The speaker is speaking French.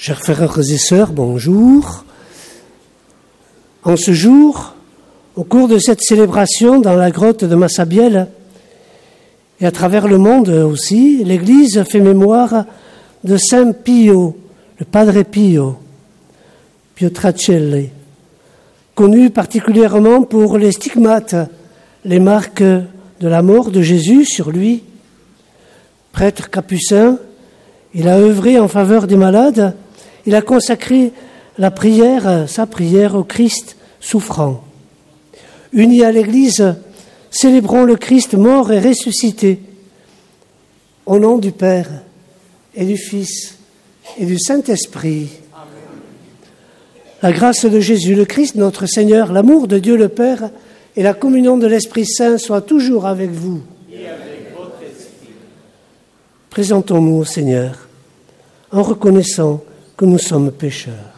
Chers frères et sœurs, bonjour. En ce jour, au cours de cette célébration dans la grotte de Massabielle, et à travers le monde aussi, l'Église fait mémoire de Saint Pio, le Padre Pio Tracelli, connu particulièrement pour les stigmates, les marques de la mort de Jésus sur lui. Prêtre capucin, il a œuvré en faveur des malades, il a consacré sa prière au Christ souffrant. Unis à l'Église, célébrons le Christ mort et ressuscité. Au nom du Père et du Fils et du Saint-Esprit. Amen. La grâce de Jésus le Christ, notre Seigneur, l'amour de Dieu le Père et la communion de l'Esprit Saint soient toujours avec vous. Et avec votre esprit. Présentons-nous au Seigneur en reconnaissant que nous sommes pécheurs.